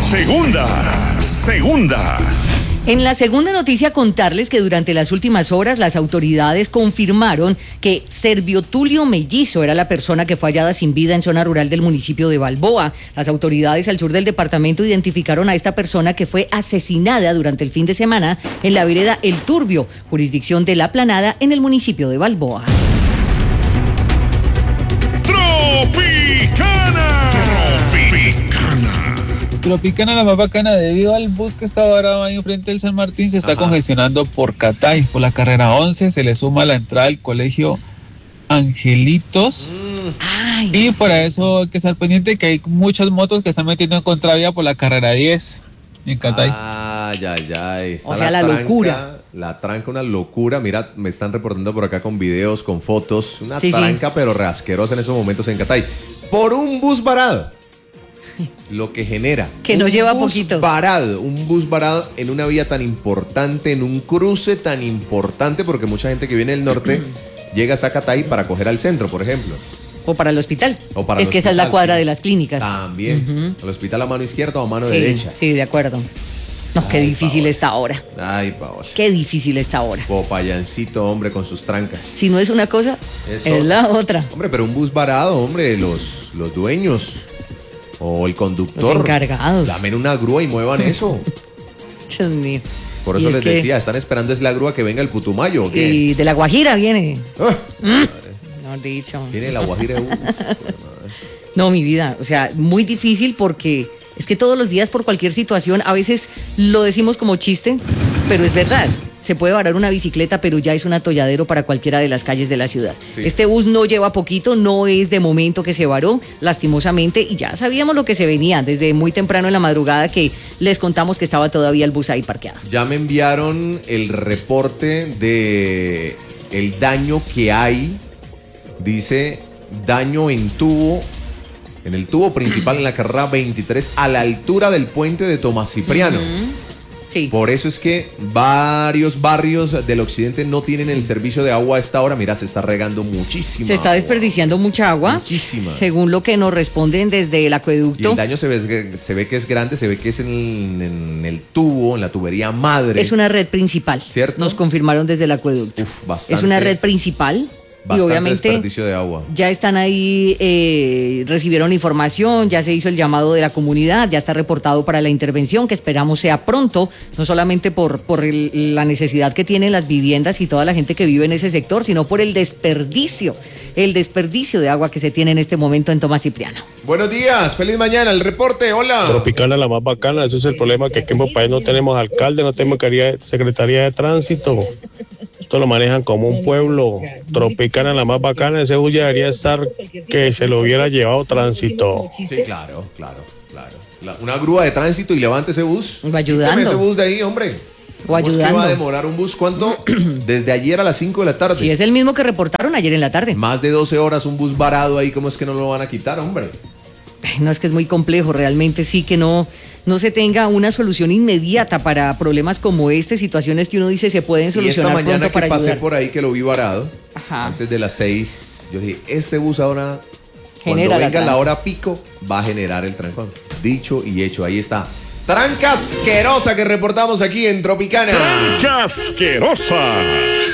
Segunda. En la segunda noticia, contarles que durante las últimas horas las autoridades confirmaron que Servio Tulio Mellizo era la persona que fue hallada sin vida en zona rural del municipio de Balboa. Las autoridades al sur del departamento identificaron a esta persona que fue asesinada durante el fin de semana en la vereda El Turbio, jurisdicción de La Planada, en el municipio de Balboa. Tropicana, la más bacana, debido al bus que está varado ahí enfrente del San Martín, se está congestionando por Catay, por la carrera 11, se le suma la entrada al colegio Angelitos. Y por eso hay que estar pendiente que hay muchas motos que están metiendo en contravía por la carrera 10 en Catay. O sea, la locura. La tranca, una locura. Mira, me están reportando por acá con videos, con fotos. Una tranca, pero rasquerosa en esos momentos en Catay. Por un bus varado. Lo que genera que no lleva poquito un bus varado en una vía tan importante, en un cruce tan importante, porque mucha gente que viene del norte llega hasta Catay para coger al centro, por ejemplo, o para el hospital. Que esa es la cuadra de las clínicas también. Al hospital a mano izquierda o a mano derecha. Sí, de acuerdo. No, qué difícil está ahora. Ay, Paola. Qué difícil está ahora. Popayancito, hombre, con sus trancas. Si no es una cosa, es la otra. Hombre, pero un bus varado, hombre, los dueños o el conductor, los encargados, damen una grúa y muevan eso. Dios mío. Por eso les decía, están esperando es la grúa que venga el Putumayo, ¿o qué? Y de La Guajira viene. No dicho. Viene La Guajira de bus. No, mi vida, o sea, muy difícil porque es que todos los días por cualquier situación, a veces lo decimos como chiste, pero es verdad. Se puede varar una bicicleta, pero ya es un atolladero para cualquiera de las calles de la ciudad. Sí. Este bus no lleva poquito, no es de momento que se varó, lastimosamente, y ya sabíamos lo que se venía desde muy temprano en la madrugada, que les contamos que estaba todavía el bus ahí parqueado. Ya me enviaron el reporte de el daño que hay. Dice daño en el tubo principal en la carrera 23 a la altura del puente de Tomás Cipriano. Sí. Por eso es que varios barrios del occidente no tienen el servicio de agua a esta hora. Mira, se está regando muchísima. Se está desperdiciando mucha agua. Muchísima. Según lo que nos responden desde el acueducto. Y el daño se ve que es grande, se ve que es en el tubo, en la tubería madre. Es una red principal. ¿Cierto? Nos confirmaron desde el acueducto. Bastante. Es una red principal. Bastante y obviamente desperdicio de agua. Ya están ahí, recibieron información, ya se hizo el llamado de la comunidad, ya está reportado para la intervención, que esperamos sea pronto, no solamente por la necesidad que tienen las viviendas y toda la gente que vive en ese sector, sino por el desperdicio de agua que se tiene en este momento en Tomás Cipriano. Buenos días, feliz mañana, el reporte, hola. Tropicana, la más bacana, ese es el problema, que aquí en Popayán no tenemos alcalde, no tenemos secretaría de tránsito. Esto lo manejan como un pueblo. Tropicana, la más bacana, ese bus ya debería estar que se lo hubiera llevado tránsito. Sí, claro. Una grúa de tránsito y levante ese bus. Va ayudando. Ese bus de ahí, hombre. O ayudando. ¿Qué va a demorar un bus? ¿Cuánto? Desde ayer a las 5 de la tarde. Sí, es el mismo que reportaron ayer en la tarde. Más de 12 horas un bus varado ahí, ¿cómo es que no lo van a quitar, hombre? No, es que es muy complejo, realmente sí que no se tenga una solución inmediata para problemas como este, situaciones que uno dice se pueden solucionar pronto para ayudar. Y esta mañana que pasé por ahí, que lo vi varado, antes de las 6, yo dije, este bus ahora, cuando venga la hora pico, va a generar el trancón. Dicho y hecho, ahí está. Tranca asquerosa que reportamos aquí en Tropicana. Tranca asquerosa.